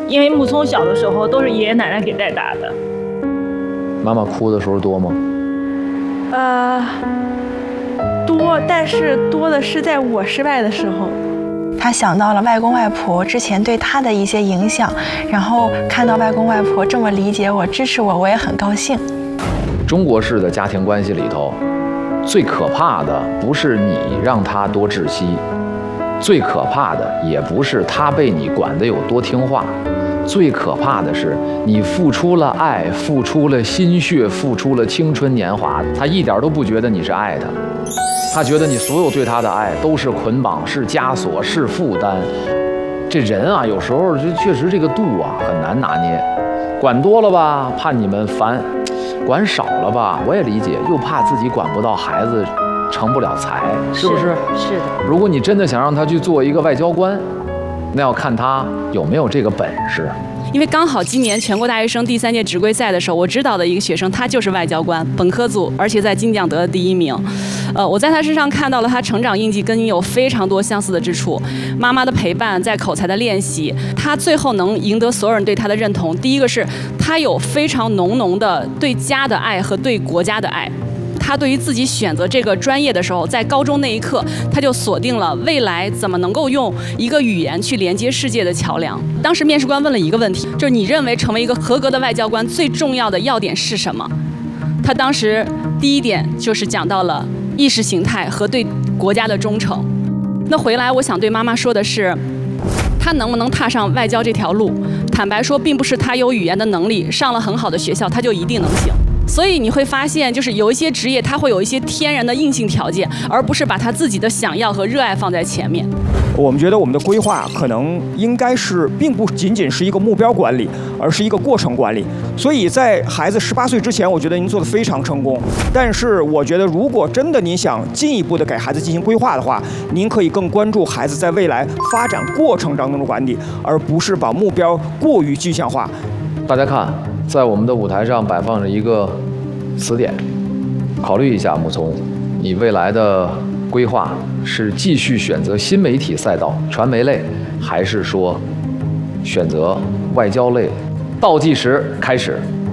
因为木聪小的时候都是爷爷奶奶给带大的。 妈妈哭的时候多吗？ 多，但是多的是在我失败的时候。他想到了外公外婆之前对他的一些影响，然后看到外公外婆这么理解我、支持我，我也很高兴。 中国式的家庭关系里头，最可怕的不是你让他多窒息，最可怕的也不是他被你管得有多听话，最可怕的是你付出了爱，付出了心血，付出了青春年华，他一点都不觉得你是爱他，他觉得你所有对他的爱都是捆绑，是枷锁，是负担。这人啊，有时候就确实这个度啊很难拿捏，管多了吧怕你们烦，管少了吧我也理解，又怕自己管不到孩子成不了才，是不是？ 是的。 如果你真的想让他去做一个外交官，那要看他有没有这个本事。 因为刚好今年全国大学生第3届职规赛的时候，我指导的一个学生，他就是外交官，本科组，而且在金奖得了第1名。我在他身上看到了他成长印记跟你有非常多相似的之处。妈妈的陪伴，在口才的练习，他最后能赢得所有人对他的认同。第一个是他有非常浓浓的对家的爱和对国家的爱。他对于自己选择这个专业的时候，在高中那一刻，他就锁定了未来怎么能够用一个语言去连接世界的桥梁。当时面试官问了一个问题，就是你认为成为一个合格的外交官最重要的要点是什么？他当时第一点就是讲到了意识形态和对国家的忠诚。那回来我想对妈妈说的是，他能不能踏上外交这条路，坦白说并不是他有语言的能力，上了很好的学校他就一定能行。所以你会发现，就是有一些职业它会有一些天然的硬性条件，而不是把他自己的想要和热爱放在前面。 我们觉得我们的规划可能应该是并不仅仅是一个目标管理，而是一个过程管理。所以在孩子18岁之前，我觉得您做得非常成功。但是我觉得，如果真的您想进一步的给孩子进行规划的话，您可以更关注孩子在未来发展过程当中的管理，而不是把目标过于具象化。 大家看，在我们的舞台上摆放着一个词典，考虑一下，木聪，你未来的规划是继续选择新媒体赛道、传媒类，还是说选择外交类？倒计时开始。